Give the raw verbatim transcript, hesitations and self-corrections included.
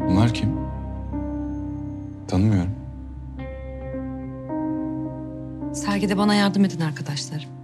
Bunlar kim? Tanımıyorum. Sergide bana yardım edin arkadaşlar.